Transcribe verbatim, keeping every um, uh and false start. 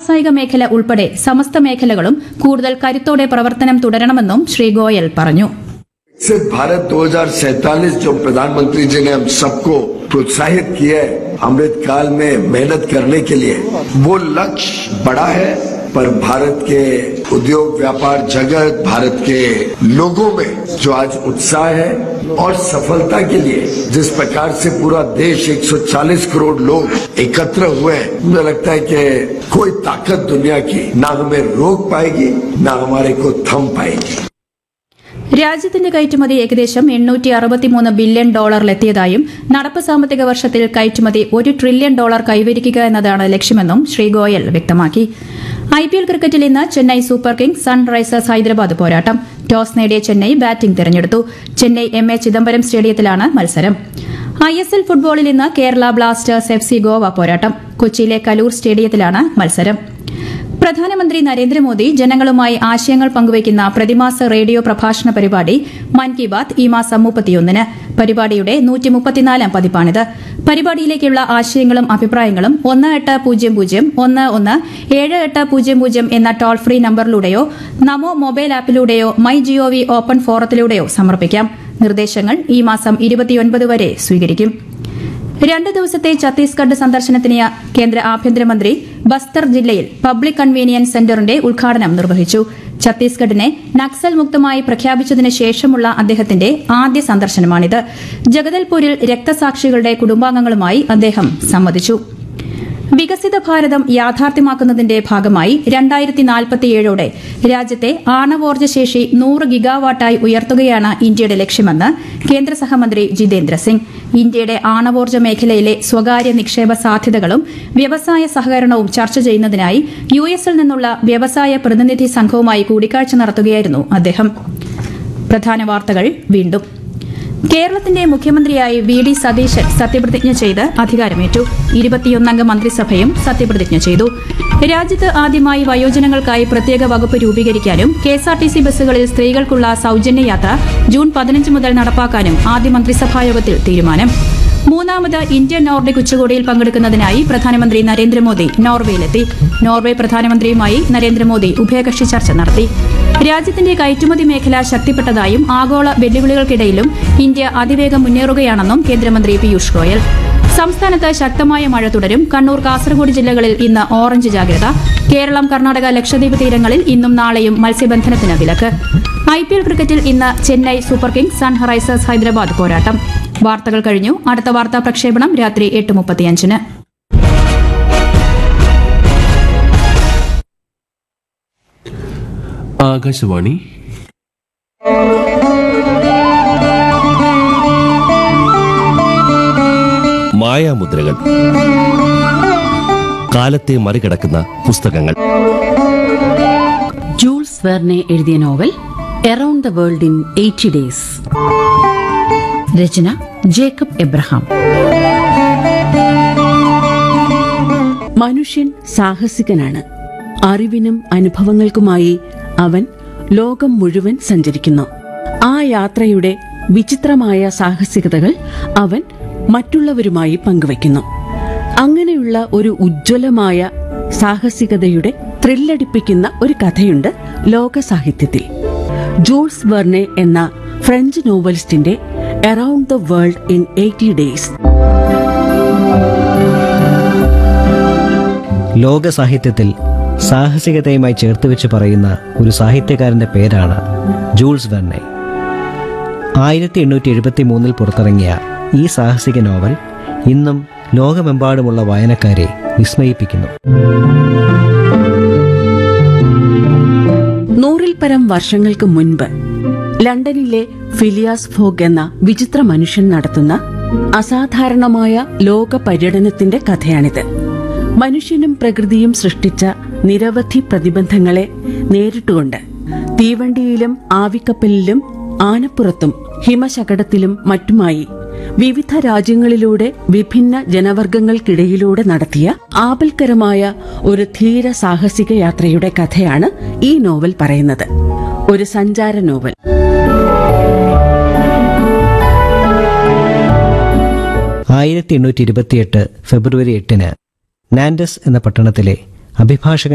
വ്യാവസായിക മേഖല ഉൾപ്പെടെ സമസ്ത മേഖലകളും കൂടുതൽ കരുത്തോടെ പ്രവർത്തനം തുടരണമെന്നും ശ്രീ ഗോയൽ പറഞ്ഞു. विकसित भारत दो हज़ार सैतालीस जो प्रधानमंत्री जी ने हम सबको प्रोत्साहित किया है अमृत काल में मेहनत करने के लिए, वो लक्ष्य बड़ा है, पर भारत के उद्योग व्यापार जगत, भारत के लोगों में जो आज उत्साह है और सफलता के लिए जिस प्रकार से पूरा देश एक सौ चालीस करोड़ लोग एकत्र हुए हैं, मुझे लगता है कि कोई ताकत दुनिया की ना हमें रोक पाएगी ना हमारे को थम पाएगी. രാജ്യത്തിന്റെ കയറ്റുമതി ഏകദേശം എണ്ണൂറ്റി അറുപത്തിമൂന്ന് ബില്യൺ ഡോളറിലെത്തിയതായും നടപ്പ് സാമ്പത്തിക വർഷത്തിൽ കയറ്റുമതി ഒരു ട്രില്യൺ ഡോളർ കൈവരിക്കുക എന്നതാണ് ലക്ഷ്യമെന്നും ശ്രീ ഗോയൽ വ്യക്തമാക്കി. ഐപിഎൽ ക്രിക്കറ്റിൽ ഇന്ന് Chennai super Kings Sunrisers Hyderabad പോരാട്ടം. ടോസ് നേടിയ ചെന്നൈ ബാറ്റിംഗ് തെരഞ്ഞെടുത്തു. ചെന്നൈ എം എ ചിദംബരം സ്റ്റേഡിയത്തിലാണ് മത്സരം. ഐ എസ് എൽ ഫുട്ബോളിൽ ഇന്ന് Kerala Blasters F C Goa പോരാട്ടം. കൊച്ചിയിലെ കലൂർ സ്റ്റേഡിയത്തിലാണ് മത്സരം. പ്രധാനമന്ത്രി നരേന്ദ്രമോദി ജനങ്ങളുമായി ആശയങ്ങൾ പങ്കുവയ്ക്കുന്ന പ്രതിമാസ റേഡിയോ പ്രഭാഷണ പരിപാടി മൻ കി ബാത് ഈ മാസം മുപ്പത്തിയൊന്നിന്. പരിപാടിയുടെ നൂറ്റി മുപ്പത്തിനാലാം പതിപ്പാണിത്. പരിപാടിയിലേക്കുള്ള ആശയങ്ങളും അഭിപ്രായങ്ങളും ഒന്ന് എട്ട് പൂജ്യം പൂജ്യം ഒന്ന് ഒന്ന് ഏഴ് എട്ട് പൂജ്യം പൂജ്യം എന്ന toll free നമ്പറിലൂടെയോ Namo mobile ആപ്പിലൂടെയോ my G O V open ഫോറത്തിലൂടെയോ സമർപ്പിക്കാം. നിർദ്ദേശങ്ങൾ ഈ മാസം ഇരുപത്തിയൊൻപത് വരെ സ്വീകരിക്കും. രണ്ട് ദിവസത്തെ ഛത്തീസ്ഗഡ് സന്ദർശനത്തിന് കേന്ദ്ര ആഭ്യന്തരമന്ത്രി ബസ്തർ ജില്ലയിൽ പബ്ലിക് കൺവീനിയൻസ് സെന്ററിന്റെ ഉദ്ഘാടനം നിർവഹിച്ചു. ഛത്തീസ്ഗഡിനെ നക്സൽ മുക്തമായി പ്രഖ്യാപിച്ചതിന് ശേഷമുള്ള അദ്ദേഹത്തിന്റെ ആദ്യ സന്ദർശനമാണിത്. ജഗദൽപൂരിൽ രക്തസാക്ഷികളുടെ കുടുംബാംഗങ്ങളുമായി അദ്ദേഹം സംവദിച്ചു. വികസിത ഭാരതം യാഥാർത്ഥ്യമാക്കുന്നതിന്റെ ഭാഗമായി രണ്ടായിരത്തി നാൽപ്പത്തിയേഴോടെ രാജ്യത്തെ ആണവോർജ്ജ ശേഷി നൂറ് ഗിഗാവാട്ടായി ഉയർത്തുകയാണ് ഇന്ത്യയുടെ ലക്ഷ്യമെന്ന് കേന്ദ്ര സഹമന്ത്രി ജിതേന്ദ്ര സിംഗ്. ഇന്ത്യയുടെ ആണവോർജ്ജ മേഖലയിലെ സ്വകാര്യ നിക്ഷേപ സാധ്യതകളും വ്യവസായ സഹകരണവും ചർച്ച ചെയ്യുന്നതിനായി യു എസിൽ നിന്നുള്ള വ്യവസായ പ്രതിനിധി സംഘവുമായി കൂടിക്കാഴ്ച നടത്തുകയായിരുന്നു അദ്ദേഹം. പ്രധാന വാർത്തകൾ വീണ്ടും. കേരളത്തിന്റെ മുഖ്യമന്ത്രിയായി വി ഡി സതീശൻ സത്യപ്രതിജ്ഞ ചെയ്ത് അധികാരമേറ്റു. ഇരുപത്തിയൊന്നംഗ മന്ത്രിസഭയും സത്യപ്രതിജ്ഞ ചെയ്തു. രാജ്യത്ത് ആദ്യമായി വയോജനങ്ങൾക്കായി പ്രത്യേക വകുപ്പ് രൂപീകരിക്കാനും കെഎസ്ആർടിസി ബസ്സുകളിൽ സ്ത്രീകൾക്കുള്ള സൌജന്യ യാത്ര ജൂൺ പതിനഞ്ച് മുതൽ നടപ്പാക്കാനും ആദ്യ മന്ത്രിസഭായോഗത്തിൽ തീരുമാനം. മൂന്നാമത് ഇന്ത്യ നോർഡിക് ഉച്ചകോടിയിൽ പങ്കെടുക്കുന്നതിനായി പ്രധാനമന്ത്രി നരേന്ദ്രമോദി നോർവേയിലെത്തി. നോർവെ പ്രധാനമന്ത്രിയുമായി നരേന്ദ്രമോദി ഉഭയകക്ഷി ചർച്ച നടത്തി. രാജ്യത്തിന്റെ കയറ്റുമതി മേഖല ശക്തിപ്പെട്ടതായും ആഗോള വെല്ലുവിളികൾക്കിടയിലും ഇന്ത്യ അതിവേഗം മുന്നേറുകയാണെന്നും കേന്ദ്രമന്ത്രി പീയൂഷ് ഗോയൽ. സംസ്ഥാനത്ത് ശക്തമായ മഴ തുടരും. കണ്ണൂർ, കാസർഗോഡ് ജില്ലകളിൽ ഇന്ന് ഓറഞ്ച് ജാഗ്രത. കേരളം, കർണാടക, ലക്ഷദ്വീപ് തീരങ്ങളിൽ ഇന്നും നാളെയും മത്സ്യബന്ധനത്തിന് വിലക്ക്. ഐപിഎൽ ക്രിക്കറ്റിൽ ഇന്ന് Chennai super Kings Sunrisers Hyderabad പോരാട്ടം. വാർത്തകൾ കഴിഞ്ഞു. അടുത്ത വാർത്താ പ്രക്ഷേപണം രാത്രി എട്ട് മുപ്പത്തിയഞ്ചിന്. ആകാശവാണി. മായാമുദ്രകൾ. കാലത്തെ മറികടക്കുന്ന പുസ്തകങ്ങൾ. ജൂൾസ് വെർനെ എഴുതിയ novel around the world in eighty days. Rachana Jacob Abraham. മനുഷ്യൻ സാഹസികനാണ്. അറിവിനും അനുഭവങ്ങൾക്കുമായി അവൻ ലോകം മുഴുവൻ സഞ്ചരിക്കുന്നു. ആ യാത്രയുടെ വിചിത്രമായ സാഹസികതകൾ അവൻ മറ്റുള്ളവരുമായി പങ്കുവയ്ക്കുന്നു. അങ്ങനെയുള്ള ഒരു ഉജ്ജ്വലമായ സാഹസികതയുടെ ത്രില്ലടിപ്പിക്കുന്ന ഒരു കഥയുണ്ട് ലോക സാഹിത്യത്തിൽ. ജൂൾസ് വെർനെ എന്ന French നോവലിസ്റ്റിന്റെ around the world in eighty days. ലോക സാഹിത്യത്തിൽ സാഹസികതയുമായി ചേർത്തുവെച്ച് പറയുന്ന ഒരു സാഹിത്യകാരന്റെ പേരാണ് ജൂൾസ് വെർനെ. ആയിരത്തി എണ്ണൂറ്റി എഴുപത്തി മൂന്നിൽ പുറത്തിറങ്ങിയ ഈ സാഹസിക നോവൽ ഇന്നും ലോകമെമ്പാടുമുള്ള വായനക്കാരെ വിസ്മയിപ്പിക്കുന്നു. നൂറിൽ പരം വർഷങ്ങൾക്ക് മുൻപ് ലണ്ടനിലെ ഫിലിയാസ് ഫോഗ് എന്ന വിചിത്ര മനുഷ്യൻ നടത്തുന്ന അസാധാരണമായ ലോക പര്യടനത്തിന്റെ കഥയാണിത്. മനുഷ്യനും പ്രകൃതിയും സൃഷ്ടിച്ച നിരവധി പ്രതിബന്ധങ്ങളെ നേരിട്ടുകൊണ്ട് തീവണ്ടിയിലും ആവിക്കപ്പലിലും ആനപ്പുറത്തും ഹിമശകടത്തിലും മറ്റുമായി വിവിധ രാജ്യങ്ങളിലൂടെ വിഭിന്ന ജനവർഗങ്ങൾക്കിടയിലൂടെ നടത്തിയ ആപൽക്കരമായ ഒരു ധീര സാഹസിക യാത്രയുടെ കഥയാണ് ഈ നോവൽ പറയുന്നത്. ഒരു സഞ്ചാര നോവൽ. ആയിരത്തി എണ്ണൂറ്റി ഇരുപത്തിയെട്ട് ഫെബ്രുവരി എട്ടിന് നാൻഡസ് എന്ന പട്ടണത്തിലെ അഭിഭാഷകൻ